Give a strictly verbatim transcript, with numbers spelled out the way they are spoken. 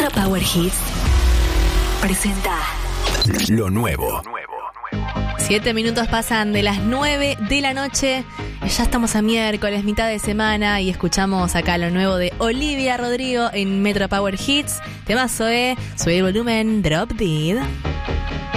Metro Power Hits presenta lo nuevo. Siete minutos pasan de las nueve de la noche. Ya estamos a miércoles, mitad de semana, y escuchamos acá lo nuevo de Olivia Rodrigo en Metro Power Hits. Temazo, eh. Sube el volumen, Drop Dead.